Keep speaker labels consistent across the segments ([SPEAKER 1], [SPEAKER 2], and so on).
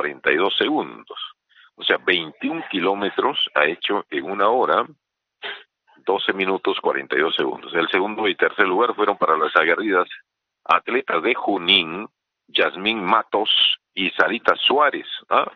[SPEAKER 1] 42 segundos. O sea, 21 kilómetros ha hecho en 1 hora, 12 minutos 42 segundos. El segundo y tercer lugar fueron para las aguerridas atletas de Junín, Yasmín Matos y Sarita Suárez, ¿ah?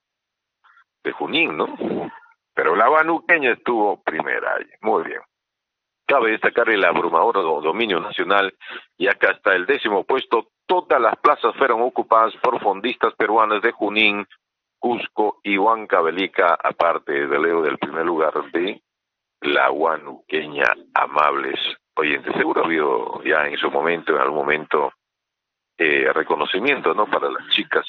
[SPEAKER 1] De Junín, ¿no? Pero la banuqueña estuvo primera ahí. Muy bien. Cabe destacar el abrumador dominio nacional, y acá está el 10º puesto. Todas las plazas fueron ocupadas por fondistas peruanas de Junín, Cusco y Huancavelica, aparte de Leo del primer lugar de la huanuqueña Amables Oyentes. Seguro ha habido ya en su momento, en algún momento, reconocimiento, ¿no? Para las chicas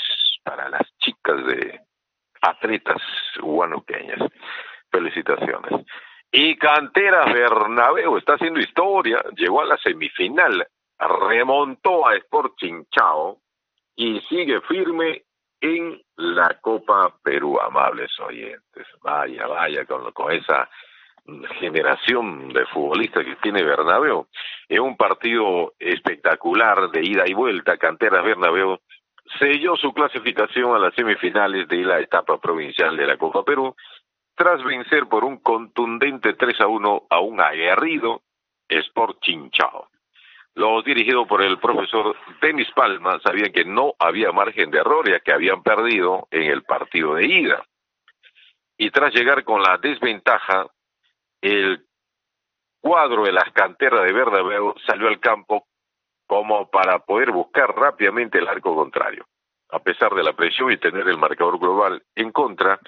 [SPEAKER 1] de atletas huanuqueñas. Felicitaciones. Y Canteras Bernabéu está haciendo historia, llegó a la semifinal, remontó a Sporting Chao y sigue firme en la Copa Perú, amables oyentes. Vaya, con esa generación de futbolistas que tiene Bernabéu. En un partido espectacular de ida y vuelta, Canteras Bernabéu selló su clasificación a las semifinales de la etapa provincial de la Copa Perú, tras vencer por un contundente 3-1 a un aguerrido Sporting Chao. Los dirigidos por el profesor Denis Palma sabían que no había margen de error, ya que habían perdido en el partido de ida. Y tras llegar con la desventaja, el cuadro de las canteras de Bernabéu salió al campo como para poder buscar rápidamente el arco contrario. A pesar de la presión y tener el marcador global en contra,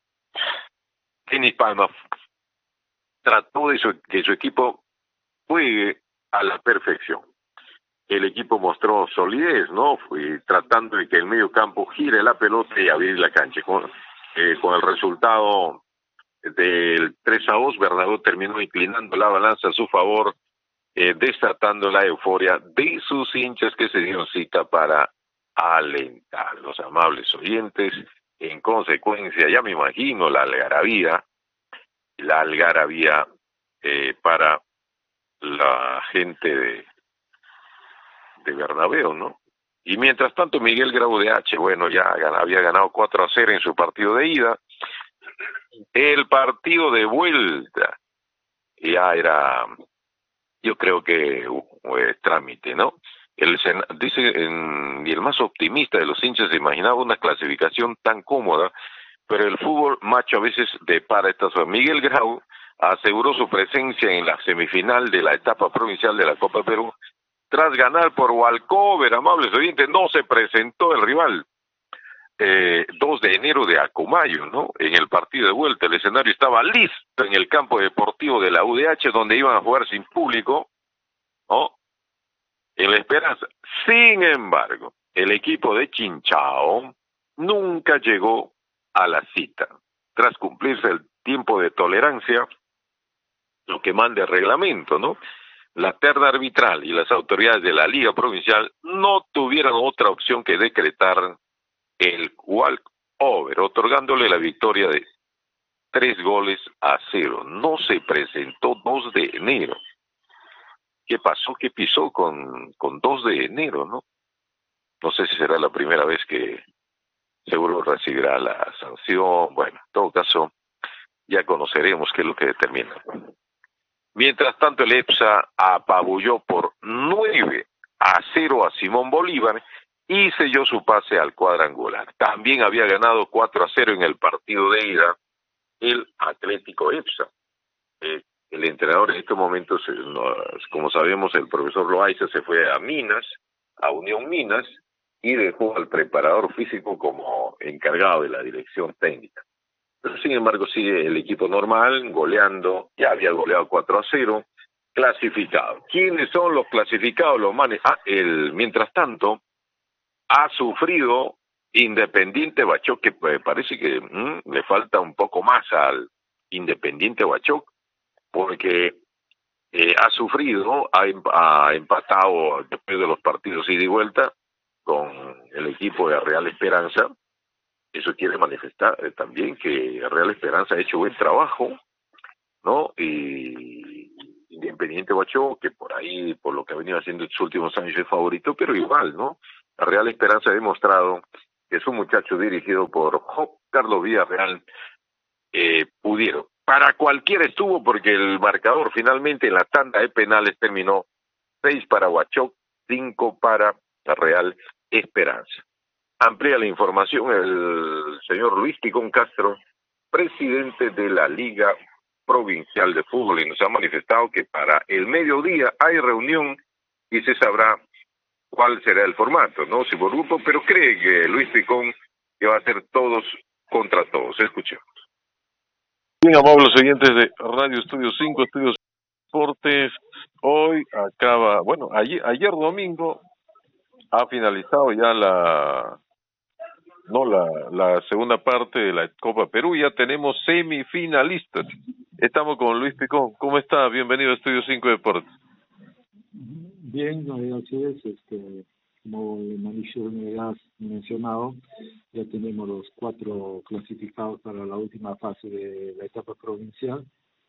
[SPEAKER 1] Denis Palma trató de que su equipo juegue a la perfección. El equipo mostró solidez, ¿no? Fue tratando de que el medio campo gire la pelota y abrir la cancha. Con el resultado del 3-2, Bernabéu terminó inclinando la balanza a su favor, desatando la euforia de sus hinchas que se dieron cita para alentar. Los amables oyentes, en consecuencia, ya me imagino la algarabía para la gente de Bernabéu, ¿no? Y mientras tanto, Miguel Grau de H, bueno, ya había ganado 4-0 en su partido de ida. El partido de vuelta ya era, yo creo que trámite, ¿no? Y el más optimista de los hinchas se imaginaba una clasificación tan cómoda, pero el fútbol macho a veces depara estas cosas. Miguel Grau aseguró su presencia en la semifinal de la etapa provincial de la Copa Perú tras ganar por walkover, amables oyentes. No se presentó el rival, 2 de enero de Acumayo, ¿no? En el partido de vuelta, el escenario estaba listo en el campo deportivo de la UDH, donde iban a jugar sin público, ¿no? En la esperanza. Sin embargo, el equipo de Chinchao nunca llegó a la cita. Tras cumplirse el tiempo de tolerancia, lo que manda el reglamento, ¿no? La terna arbitral y las autoridades de la Liga Provincial no tuvieron otra opción que decretar el walkover, otorgándole la victoria de 3-0. No se presentó 2 de enero. ¿Qué pasó? ¿Qué pisó con 2 de enero, no? No sé si será la primera vez que seguro recibirá la sanción. Bueno, en todo caso, ya conoceremos qué es lo que determina. Mientras tanto, el EPSA apabulló por 9-0 a Simón Bolívar y selló su pase al cuadrangular. También había ganado 4-0 en el partido de ida el Atlético EPSA. El entrenador en estos momentos, como sabemos, el profesor Loaiza se fue a Minas, a Unión Minas, y dejó al preparador físico como encargado de la dirección técnica. Pero sin embargo sigue el equipo normal, goleando, ya había goleado 4-0, clasificado. ¿Quiénes son los clasificados? Los manes. Mientras tanto, ha sufrido Independiente Huachoc, que parece que le falta un poco más al Independiente Huachoc, porque ha sufrido, ha empatado después de los partidos ida y vuelta con el equipo de Real Esperanza. Eso quiere manifestar también que Real Esperanza ha hecho buen trabajo, ¿no? Y Independiente Huachoc, que por ahí, por lo que ha venido haciendo estos últimos años, es favorito, pero igual, ¿no? La Real Esperanza ha demostrado que es un muchacho dirigido por Carlos Villarreal, pudieron. Para cualquiera estuvo, porque el marcador finalmente en la tanda de penales terminó 6 para Huachoc, 5 para la Real Esperanza. Amplía la información el señor Luis Ticón Castro, presidente de la Liga Provincial de Fútbol, y nos ha manifestado que para el mediodía hay reunión y se sabrá cuál será el formato, ¿no? Si por grupo, pero cree que Luis Ticón que va a ser todos contra todos. Escuchemos.
[SPEAKER 2] Bien, amables oyentes de Radio Estudio 5, Estudios Deportes, hoy acaba, bueno, ayer domingo ha finalizado ya la segunda parte de la Copa Perú, ya tenemos semifinalistas. Estamos con Luis Picón. ¿Cómo está? Bienvenido a Estudio 5 Deportes.
[SPEAKER 3] Bien, así es, como Mauricio me has mencionado, ya tenemos los 4 clasificados para la última fase de la etapa provincial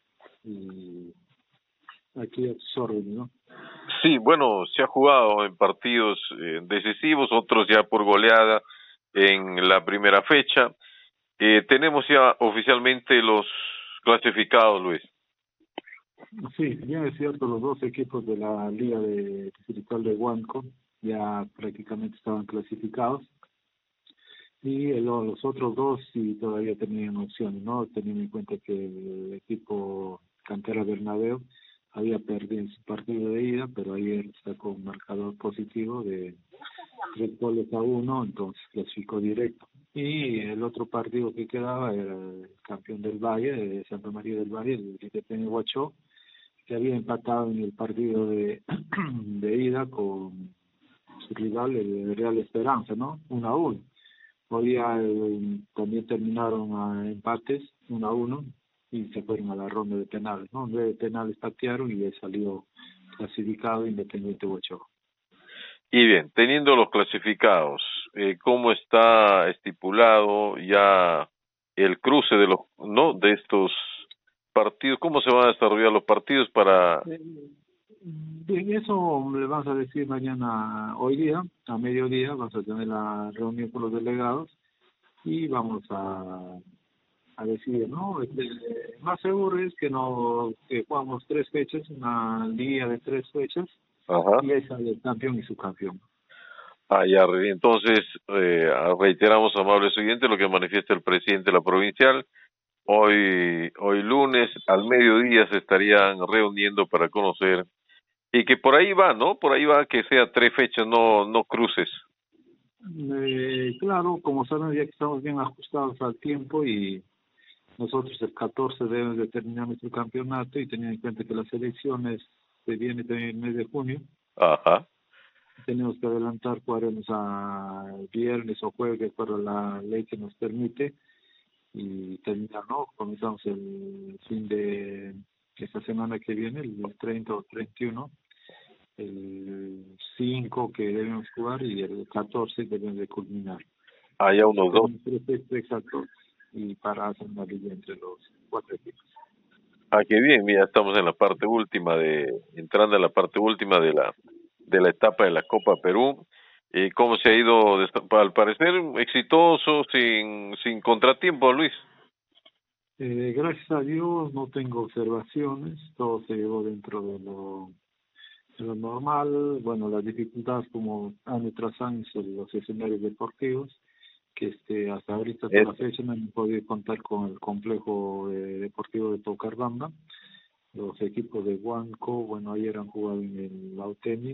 [SPEAKER 3] y aquí absorben, ¿no?
[SPEAKER 2] Sí, bueno, se ha jugado en partidos decisivos, otros ya por goleada en la primera fecha. Tenemos ya oficialmente los clasificados, Luis.
[SPEAKER 3] Sí, bien es cierto, los 2 equipos de la Liga Distrital de Huánuco ya prácticamente estaban clasificados y los otros 2 sí todavía tenían opciones, ¿no? Teniendo en cuenta que el equipo Cantera Bernabéu había perdido en su partido de ida, pero ayer sacó un marcador positivo de 3-1, entonces clasificó directo. Y el otro partido que quedaba era el campeón del Valle, de Santa María del Valle, el Independiente Huacho, que había empatado en el partido de ida con su rival, el Real Esperanza, ¿no? 1-1. Hoy día también terminaron a empates, 1-1, y se fueron a la ronda de penales, ¿no? 9 penales patearon y salió clasificado Independiente Huacho.
[SPEAKER 2] Y bien, teniendo los clasificados, ¿cómo está estipulado ya el cruce de de estos partidos? ¿Cómo se van a desarrollar los partidos para...?
[SPEAKER 3] Bien, eso le vamos a decir mañana, hoy día, a mediodía, vamos a tener la reunión con los delegados y vamos a decidir, ¿no? Más seguro es que jugamos 3 fechas, una liga de 3 fechas. Ajá. Y ahí sale el campeón y subcampeón.
[SPEAKER 2] Ya, entonces reiteramos, amables oyentes, lo que manifiesta el presidente de la provincial. Hoy lunes al mediodía se estarían reuniendo para conocer, y que por ahí va, ¿no? Por ahí va que sea 3 fechas, no cruces.
[SPEAKER 3] Claro, como saben, ya que estamos bien ajustados al tiempo y nosotros el 14 debemos de terminar nuestro campeonato y teniendo en cuenta que las elecciones se vienen también en el mes de junio.
[SPEAKER 2] Ajá.
[SPEAKER 3] Tenemos que adelantar, jugaremos a viernes o jueves, de acuerdo a la ley que nos permite, y terminar, ¿no? Comenzamos el fin de esta semana que viene, el 30 o 31, el 5 que debemos jugar y el 14 debemos de culminar.
[SPEAKER 2] Ya unos 2.
[SPEAKER 3] Exacto, y para hacer una liga entre los 4 equipos.
[SPEAKER 2] Qué bien, mira, estamos en la parte última entrando en la parte última de la etapa de la Copa Perú. ¿Cómo se ha ido? Al parecer exitoso, sin contratiempo, Luis.
[SPEAKER 3] Gracias a Dios no tengo observaciones, todo se llevó dentro de lo normal. Bueno, las dificultades como año tras año en los escenarios deportivos, que hasta ahorita, hasta la fecha, no han podido contar con el complejo deportivo de Tocarbamba. Los equipos de Huánuco, bueno, ayer han jugado en el Lautenis,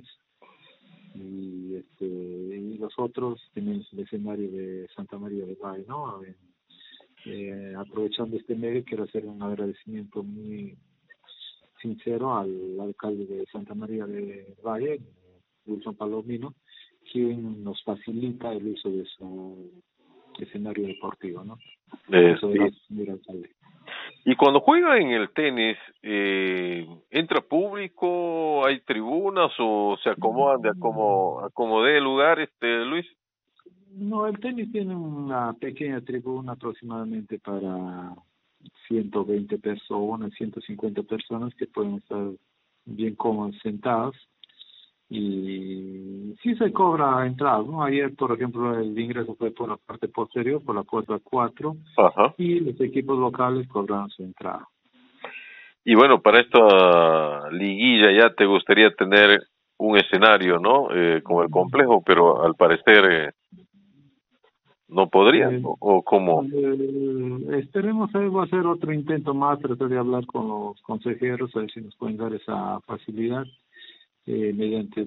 [SPEAKER 3] y los otros tenemos el escenario de Santa María del Valle, ¿no? Aprovechando este medio, quiero hacer un agradecimiento muy sincero al alcalde de Santa María del Valle, Wilson Palomino, quien nos facilita el uso de su escenario deportivo, ¿no? Eso
[SPEAKER 2] Sí.
[SPEAKER 3] Señor alcalde.
[SPEAKER 2] Y cuando juega en el tenis, ¿entra público, hay tribunas o se acomodan de como dé lugar, Luis?
[SPEAKER 3] No, el tenis tiene una pequeña tribuna aproximadamente para 120 personas, 150 personas que pueden estar bien cómodas sentadas. y sí se cobra entrada, ¿no? Ayer, por ejemplo, el ingreso fue por la parte posterior, por la puerta 4,
[SPEAKER 2] Ajá.
[SPEAKER 3] y los equipos locales cobraron su entrada.
[SPEAKER 2] Y bueno, para esta liguilla ya te gustaría tener un escenario, ¿no? Como el complejo, pero al parecer no podrían, ¿no? ¿O cómo?
[SPEAKER 3] Esperemos va a hacer otro intento más, tratar de hablar con los consejeros, a ver si nos pueden dar esa facilidad. Mediante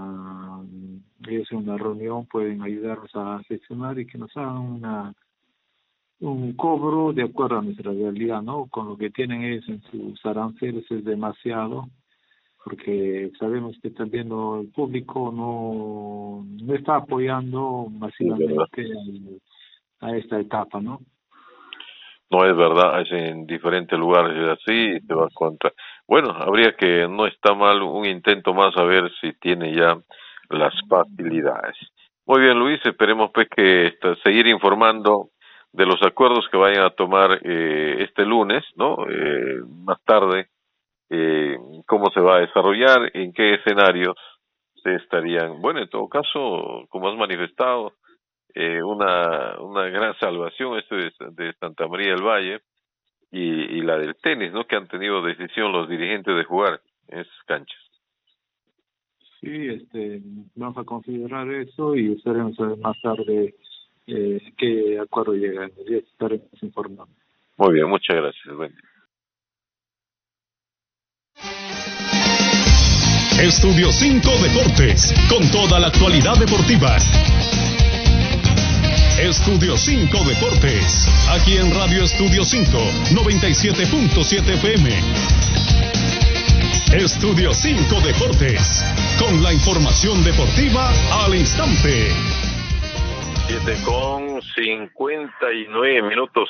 [SPEAKER 3] una reunión pueden ayudarnos a gestionar y que nos hagan un cobro de acuerdo a nuestra realidad, ¿no? Con lo que tienen ellos en sus aranceles es demasiado, porque sabemos que también el público no está apoyando masivamente a esta etapa, ¿no?
[SPEAKER 2] No es verdad, es en diferentes lugares así, te vas contra. Bueno, habría que, no está mal un intento más a ver si tiene ya las facilidades. Muy bien, Luis, esperemos pues que seguir informando de los acuerdos que vayan a tomar este lunes, ¿no? Más tarde, cómo se va a desarrollar, en qué escenarios se estarían. Bueno, en todo caso, como has manifestado, una gran salvación de Santa María del Valle y la del tenis, ¿no? Que han tenido decisión los dirigentes de jugar en esas canchas.
[SPEAKER 3] Sí, vamos a considerar eso y estaremos a ver más tarde qué acuerdo llegan. Ya estaremos informando.
[SPEAKER 2] Muy bien, muchas gracias. Buen día.
[SPEAKER 4] Estudio 5 Deportes, con toda la actualidad deportiva. Estudio 5 Deportes, aquí en Radio Estudio 5, 97.7 FM. Estudio 5 Deportes, con la información deportiva al instante.
[SPEAKER 1] 7:59 minutos,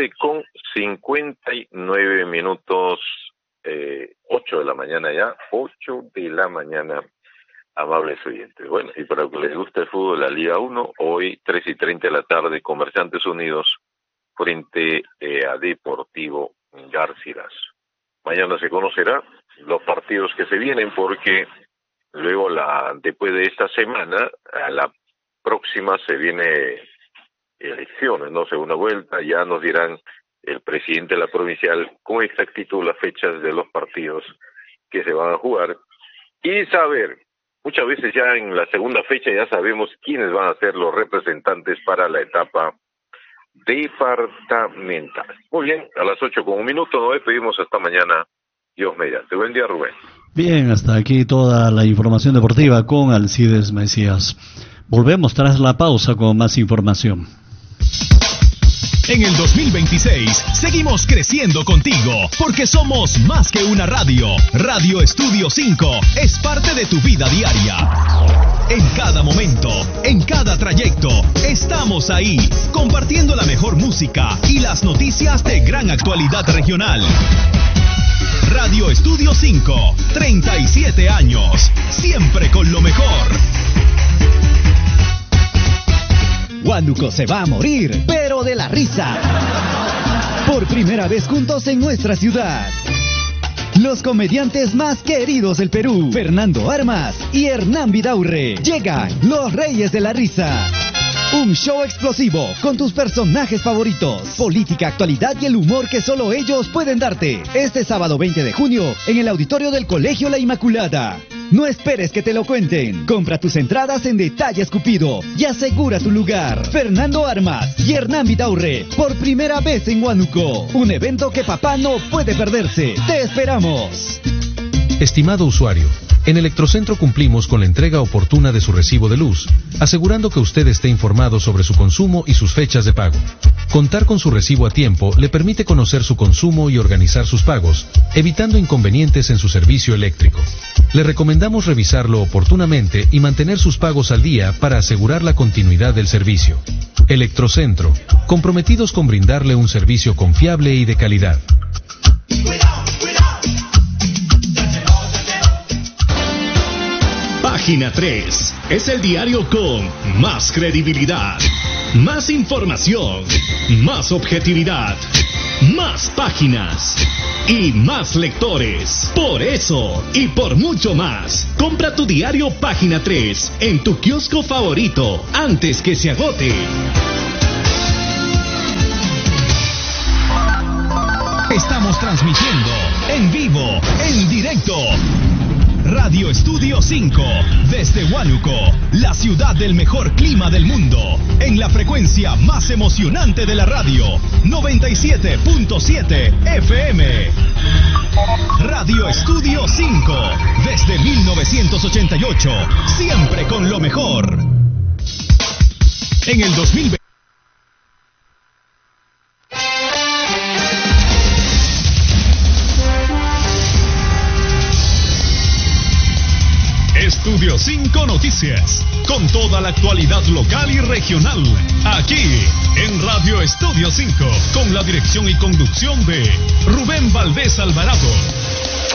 [SPEAKER 1] 7:59 minutos, 8 de la mañana ya, 8 de la mañana. Amables oyentes. Bueno, y para que les guste el fútbol, la Liga 1, hoy 3:30 de la tarde, Comerciantes Unidos frente a Deportivo Garcilaso. Mañana se conocerá los partidos que se vienen, porque luego después de esta semana, a la próxima se viene elecciones, ¿no? Segunda vuelta, ya nos dirán el presidente de la provincial con exactitud las fechas de los partidos que se van a jugar y saber. Muchas veces ya en la segunda fecha ya sabemos quiénes van a ser los representantes para la etapa departamental. Muy bien, a las 8:01 nos despedimos hasta mañana. Dios mediante. Buen día, Rubén.
[SPEAKER 5] Bien, hasta aquí toda la información deportiva con Alcides Mesías. Volvemos tras la pausa con más información.
[SPEAKER 4] En el 2026 seguimos creciendo contigo, porque somos más que una radio. Radio Estudio 5 es parte de tu vida diaria. En cada momento, en cada trayecto, estamos ahí, compartiendo la mejor música y las noticias de gran actualidad regional. Radio Estudio 5, 37 años, siempre con lo mejor.
[SPEAKER 6] Huánuco se va a morir, pero de la risa. Por primera vez juntos en nuestra ciudad. Los comediantes más queridos del Perú, Fernando Armas y Hernán Vidaurre. Llegan los Reyes de la Risa. Un show explosivo con tus personajes favoritos, política, actualidad y el humor que solo ellos pueden darte. Este sábado 20 de junio en el auditorio del Colegio La Inmaculada. No esperes que te lo cuenten. Compra tus entradas en Detalle Escupido y asegura tu lugar. Fernando Armas y Hernán Vidaurre, por primera vez en Huánuco. Un evento que papá no puede perderse. ¡Te esperamos!
[SPEAKER 7] Estimado usuario, en Electrocentro cumplimos con la entrega oportuna de su recibo de luz, asegurando que usted esté informado sobre su consumo y sus fechas de pago. Contar con su recibo a tiempo le permite conocer su consumo y organizar sus pagos, evitando inconvenientes en su servicio eléctrico. Le recomendamos revisarlo oportunamente y mantener sus pagos al día para asegurar la continuidad del servicio. Electrocentro, comprometidos con brindarle un servicio confiable y de calidad.
[SPEAKER 4] Página 3 es el diario con más credibilidad, más información, más objetividad, más páginas. y más lectores. Por eso y por mucho más, compra tu diario Página 3 en tu kiosco favorito antes que se agote. Estamos transmitiendo en vivo, en directo. Radio Estudio 5, desde Huánuco, la ciudad del mejor clima del mundo, en la frecuencia más emocionante de la radio, 97.7 FM. Radio Estudio 5, desde 1988, siempre con lo mejor. En el 2020. Estudio 5 Noticias, con toda la actualidad local y regional, aquí en Radio Estudio 5, con la dirección y conducción de Rubén Valdés Alvarado.